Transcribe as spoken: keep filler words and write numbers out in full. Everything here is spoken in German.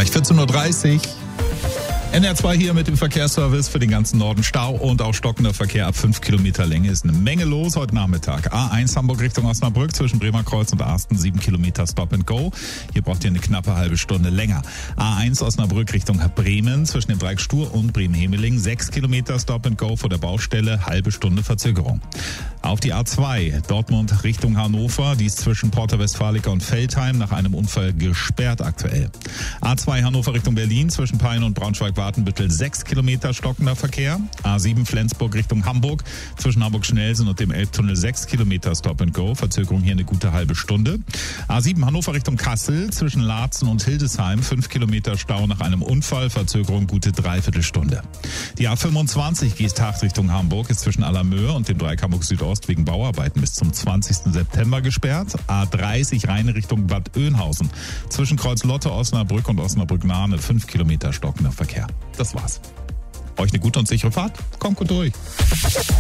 Gleich vierzehn Uhr dreißig. N R zwei hier mit dem Verkehrsservice für den ganzen Norden. Stau und auch stockender Verkehr ab fünf Kilometer Länge. Ist eine Menge los heute Nachmittag. A eins Hamburg Richtung Osnabrück zwischen Bremerkreuz und Arsten, sieben Kilometer Stop and Go. Hier braucht ihr eine knappe halbe Stunde länger. A eins Osnabrück Richtung Bremen zwischen dem Dreieck Stur und Bremen-Hemeling, sechs Kilometer Stop and Go vor der Baustelle, halbe Stunde Verzögerung. Auf die A zwei Dortmund Richtung Hannover, die ist zwischen Porta Westfalica und Veltheim nach einem Unfall gesperrt aktuell. A zwei Hannover Richtung Berlin zwischen Peine und Braunschweig-Watenbüttel, sechs Kilometer stockender Verkehr. A sieben Flensburg Richtung Hamburg zwischen Hamburg-Schnellsen und dem Elbtunnel, sechs Kilometer Stop and Go, Verzögerung hier eine gute halbe Stunde. A sieben Hannover Richtung Kassel zwischen Laatzen und Hildesheim, fünf Kilometer Stau nach einem Unfall, Verzögerung gute Dreiviertelstunde. Die A fünfundzwanzig Geesthacht Richtung Hamburg ist zwischen Allermöhe und dem Dreieck Hamburg Südost wegen Bauarbeiten bis zum zwanzigsten September gesperrt. A dreißig Rheine Richtung Bad Oeynhausen zwischen Kreuz-Lotte, Osnabrück und Osnabrück-Nahe, fünf Kilometer stockender Verkehr. Das war's. Euch eine gute und sichere Fahrt. Kommt gut durch.